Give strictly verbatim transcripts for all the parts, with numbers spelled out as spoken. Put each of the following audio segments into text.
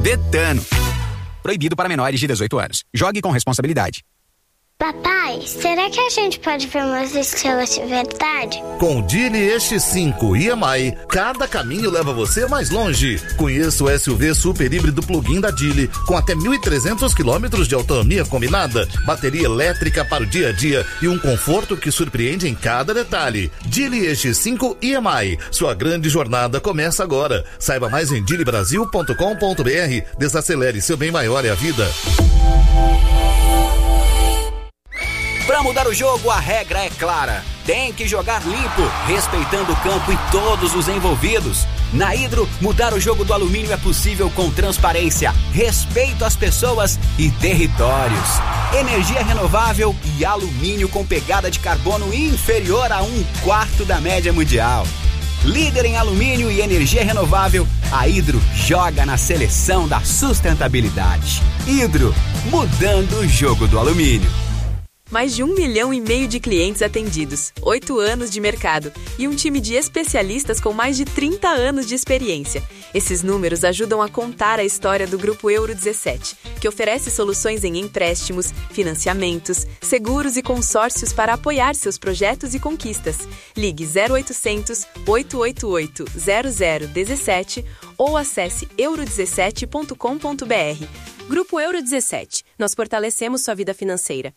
Betano. Proibido para menores de dezoito anos. Jogue com responsabilidade. Papai, será que a gente pode ver umas estrelas de verdade? Com o Geely E X cinco e M I, cada caminho leva você mais longe. Conheça o S U V super híbrido plug-in da Geely, com até mil e trezentos quilômetros de autonomia combinada, bateria elétrica para o dia a dia e um conforto que surpreende em cada detalhe. Geely E X cinco e M I, sua grande jornada começa agora. Saiba mais em geely brasil ponto com ponto b r. Desacelere, seu bem maior é a vida. Para mudar o jogo, a regra é clara. Tem que jogar limpo, respeitando o campo e todos os envolvidos. Na Hidro, mudar o jogo do alumínio é possível com transparência, respeito às pessoas e territórios. Energia renovável e alumínio com pegada de carbono inferior a um quarto da média mundial. Líder em alumínio e energia renovável, a Hidro joga na seleção da sustentabilidade. Hidro, mudando o jogo do alumínio. Mais de um milhão e meio de clientes atendidos, oito anos de mercado e um time de especialistas com mais de trinta anos de experiência. Esses números ajudam a contar a história do Grupo Euro dezessete, que oferece soluções em empréstimos, financiamentos, seguros e consórcios para apoiar seus projetos e conquistas. Ligue zero oitocentos, oito oito oito, zero zero um sete ou acesse euro dezessete ponto com ponto b r. Grupo Euro dezessete. Nós fortalecemos sua vida financeira.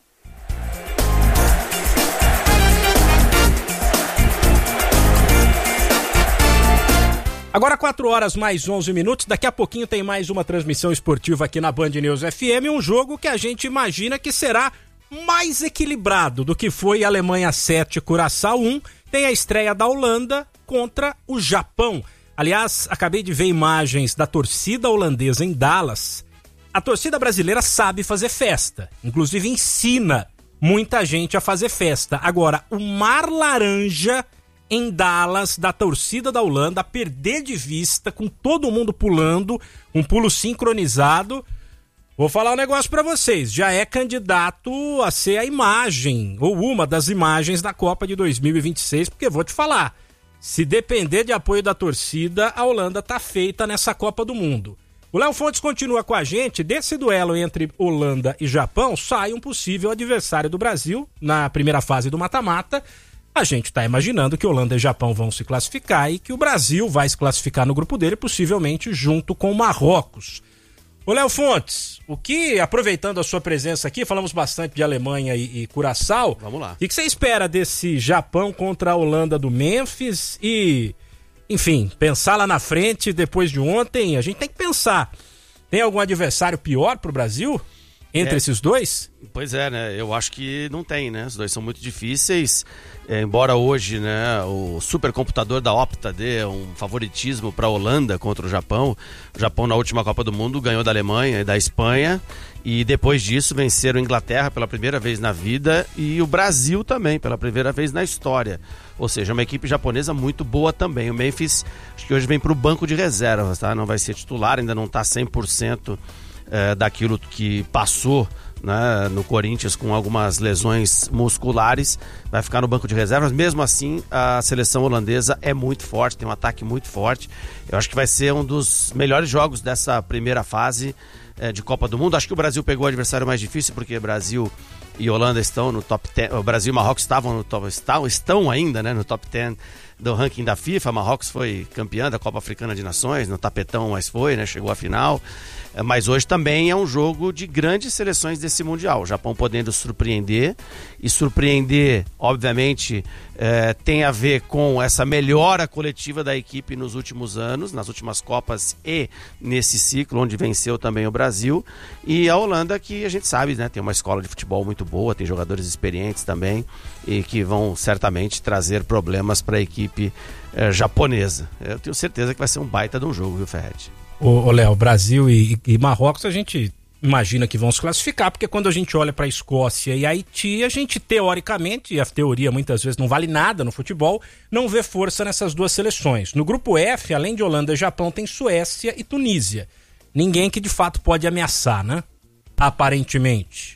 Agora quatro horas mais onze minutos, daqui a pouquinho tem mais uma transmissão esportiva aqui na Band News F M, um jogo que a gente imagina que será mais equilibrado do que foi Alemanha sete, Curaçao um, tem a estreia da Holanda contra o Japão. Aliás, acabei de ver imagens da torcida holandesa em Dallas. A torcida brasileira sabe fazer festa, inclusive ensina muita gente a fazer festa. Agora, o mar laranja em Dallas, da torcida da Holanda, a perder de vista, com todo mundo pulando, um pulo sincronizado. Vou falar um negócio pra vocês, já é candidato a ser a imagem, ou uma das imagens da Copa de dois mil e vinte e seis, porque vou te falar, se depender de apoio da torcida, a Holanda tá feita nessa Copa do Mundo. O Léo Fontes continua com a gente. Desse duelo entre Holanda e Japão, sai um possível adversário do Brasil na primeira fase do mata-mata. A gente está imaginando que Holanda e Japão vão se classificar e que o Brasil vai se classificar no grupo dele, possivelmente junto com o Marrocos. Ô Léo Fontes, o que, aproveitando a sua presença aqui, falamos bastante de Alemanha e, e Curaçao. Vamos lá. O que, que você espera desse Japão contra a Holanda do Memphis e, enfim, pensar lá na frente, depois de ontem, a gente tem que pensar. Tem algum adversário pior pro Brasil entre é, esses dois? Pois é, né? Eu acho que não tem, né? Os dois são muito difíceis. É, embora hoje, né, o supercomputador da Opta dê um favoritismo para a Holanda contra o Japão. O Japão na última Copa do Mundo ganhou da Alemanha e da Espanha e depois disso venceram a Inglaterra pela primeira vez na vida e o Brasil também pela primeira vez na história. Ou seja, uma equipe japonesa muito boa também. O Memphis, acho que hoje vem para o banco de reservas, tá? Não vai ser titular, ainda não está cem por cento é, daquilo que passou, né, no Corinthians com algumas lesões musculares, vai ficar no banco de reservas. Mesmo assim, a seleção holandesa é muito forte, tem um ataque muito forte. Eu acho que vai ser um dos melhores jogos dessa primeira fase é, de Copa do Mundo. Acho que o Brasil pegou o adversário mais difícil, porque Brasil e Holanda estão no top dez, o Brasil e Marrocos estavam no top, estão, estão ainda, né, no top dez do ranking da FIFA. Marrocos foi campeã da Copa Africana de Nações, no tapetão, mas foi, né, chegou à final. Mas hoje também é um jogo de grandes seleções desse Mundial. O Japão podendo surpreender, e surpreender, obviamente, é, tem a ver com essa melhora coletiva da equipe nos últimos anos, nas últimas Copas e nesse ciclo, onde venceu também o Brasil. E a Holanda, que a gente sabe, né, tem uma escola de futebol muito boa, tem jogadores experientes também, e que vão certamente trazer problemas para a equipe é, japonesa. Eu tenho certeza que vai ser um baita de um jogo, viu, Ferretti? Ô Léo, Brasil e, e Marrocos a gente imagina que vão se classificar, porque quando a gente olha para a Escócia e Haiti, a gente teoricamente, e a teoria muitas vezes não vale nada no futebol, não vê força nessas duas seleções. No grupo F, além de Holanda e Japão, tem Suécia e Tunísia. Ninguém que de fato pode ameaçar, né? Aparentemente.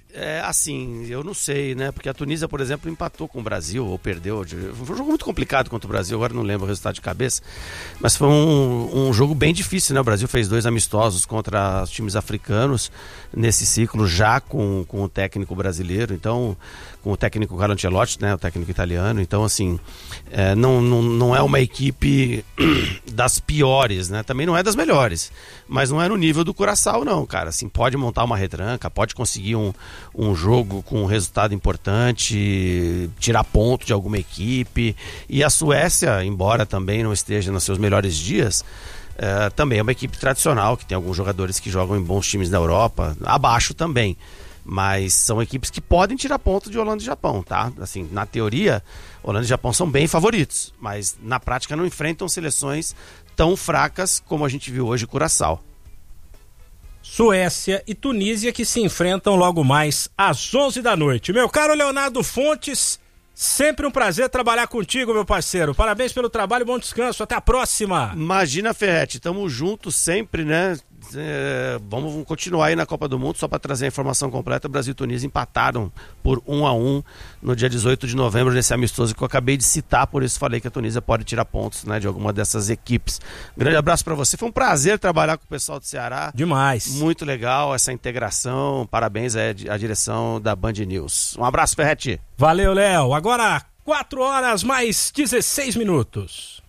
É, assim, eu não sei, né? Porque a Tunísia, por exemplo, empatou com o Brasil, ou perdeu. Foi um jogo muito complicado contra o Brasil, agora não lembro o resultado de cabeça. Mas foi um, um jogo bem difícil, né? O Brasil fez dois amistosos contra os times africanos nesse ciclo, já com, com o técnico brasileiro, então, com o técnico Carlo Ancelotti, né? O técnico italiano. Então, assim, é, não, não, não é uma equipe das piores, né? Também não é das melhores, mas não é no nível do Curaçao, não, cara. Assim, pode montar uma retranca, pode conseguir um um jogo com um resultado importante, tirar ponto de alguma equipe. E a Suécia, embora também não esteja nos seus melhores dias, é, também é uma equipe tradicional, que tem alguns jogadores que jogam em bons times da Europa, abaixo também, mas são equipes que podem tirar ponto de Holanda e Japão, tá? Assim, na teoria, Holanda e Japão são bem favoritos, mas na prática não enfrentam seleções tão fracas como a gente viu hoje em Curaçao. Suécia e Tunísia que se enfrentam logo mais às onze da noite. Meu caro Leonardo Fontes, sempre um prazer trabalhar contigo, meu parceiro. Parabéns pelo trabalho e bom descanso. Até a próxima. Imagina, Ferretti, tamo juntos sempre, né? É, vamos continuar aí na Copa do Mundo, só para trazer a informação completa. Brasil e Tunísia empataram por um a um no dia dezoito de novembro, nesse amistoso que eu acabei de citar, por isso falei que a Tunísia pode tirar pontos, né, de alguma dessas equipes. Grande abraço para você, foi um prazer trabalhar com o pessoal do Ceará. Demais. Muito legal essa integração, parabéns à direção da Band News. Um abraço, Ferretti. Valeu, Léo. Agora quatro horas mais dezesseis minutos.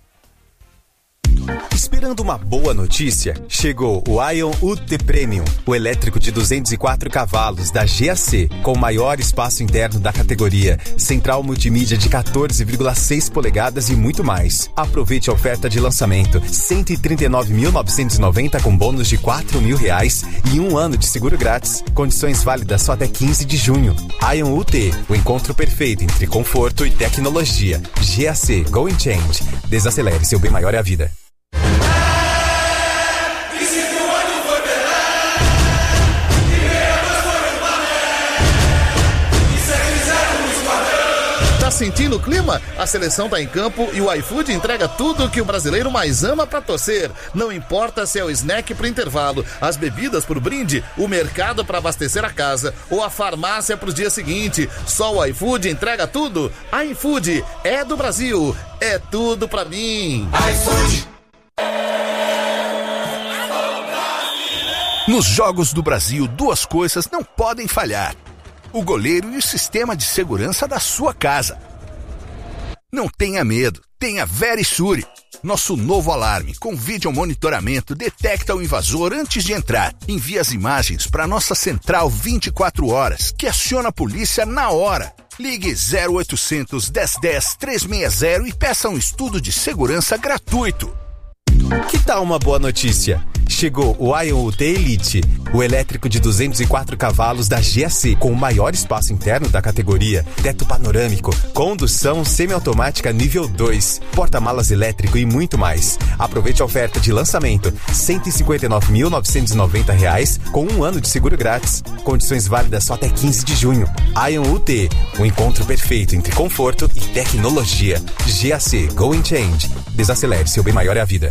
Esperando uma boa notícia? Chegou o Ion U T Premium, o elétrico de duzentos e quatro cavalos da G A C, com o maior espaço interno da categoria, central multimídia de quatorze vírgula seis polegadas e muito mais. Aproveite a oferta de lançamento, cento e trinta e nove mil novecentos e noventa com bônus de quatro mil reais e um ano de seguro grátis. Condições válidas só até quinze de junho. Ion U T, o encontro perfeito entre conforto e tecnologia. G A C, Go and Change. Desacelere, seu bem maior é a vida. Tá sentindo o clima? A seleção tá em campo e o iFood entrega tudo o que o brasileiro mais ama pra torcer. Não importa se é o snack pro intervalo, as bebidas pro brinde, o mercado pra abastecer a casa ou a farmácia pro dia seguinte. Só o iFood entrega tudo. iFood é do Brasil, é tudo pra mim. iFood. Nos Jogos do Brasil, duas coisas não podem falhar: o goleiro e o sistema de segurança da sua casa. Não tenha medo, tenha Verisure. Nosso novo alarme com vídeo monitoramento detecta o invasor antes de entrar. Envia as imagens para nossa central vinte e quatro horas, que aciona a polícia na hora. Ligue zero oitocentos, dez dez, trezentos e sessenta e peça um estudo de segurança gratuito. Que tal uma boa notícia? Chegou o Ion U T Elite, o elétrico de duzentos e quatro cavalos da G A C, com o maior espaço interno da categoria, teto panorâmico, condução semiautomática nível dois, porta-malas elétrico e muito mais. Aproveite a oferta de lançamento, cento e cinquenta e nove mil novecentos e noventa reais com um ano de seguro grátis. Condições válidas só até quinze de junho. Ion U T, o encontro perfeito entre conforto e tecnologia. G A C, Go and Change. Desacelere, seu bem maior é a vida.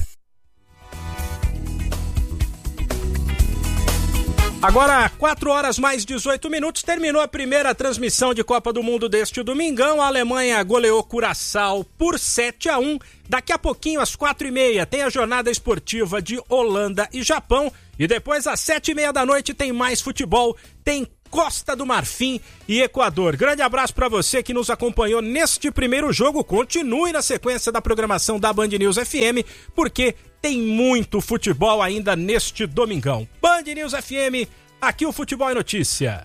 Agora, quatro horas mais dezoito minutos, terminou a primeira transmissão de Copa do Mundo deste domingão. A Alemanha goleou Curaçao por sete a um. Daqui a pouquinho, às quatro e meia, tem a jornada esportiva de Holanda e Japão. E depois, às sete e meia da noite, tem mais futebol. Tem Costa do Marfim e Equador. Grande abraço para você que nos acompanhou neste primeiro jogo. Continue na sequência da programação da Band News F M, porque tem muito futebol ainda neste domingão. Band News F M, aqui o futebol é notícia.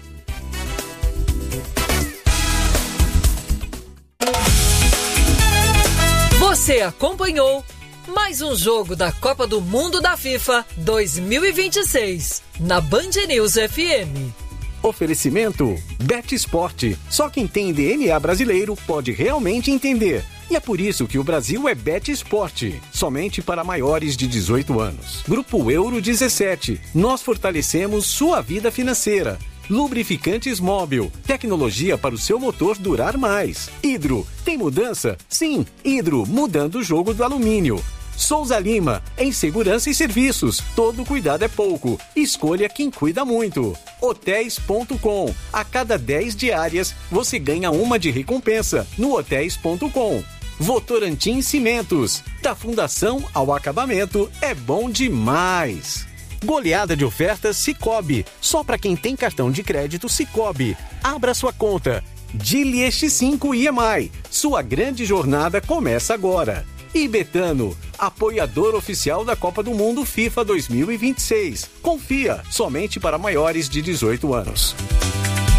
Você acompanhou mais um jogo da Copa do Mundo da FIFA dois mil e vinte e seis na Band News F M. Oferecimento Bet Esporte. Só quem tem D N A brasileiro pode realmente entender. E é por isso que o Brasil é Bet Esporte. Somente para maiores de dezoito anos. Grupo Euro dezessete. Nós fortalecemos sua vida financeira. Lubrificantes Móbil. Tecnologia para o seu motor durar mais. Hidro. Tem mudança? Sim. Hidro, mudando o jogo do alumínio. Souza Lima, em segurança e serviços, todo cuidado é pouco. Escolha quem cuida muito. hotéis ponto com. A cada dez diárias, você ganha uma de recompensa no hotéis ponto com. Votorantim Cimentos, da fundação ao acabamento, é bom demais. Goleada de ofertas Sicoob, só para quem tem cartão de crédito Sicoob. Abra sua conta. Dili X cinco I M I, sua grande jornada começa agora. E Betano, apoiador oficial da Copa do Mundo FIFA dois mil e vinte e seis. Confia, somente para maiores de dezoito anos.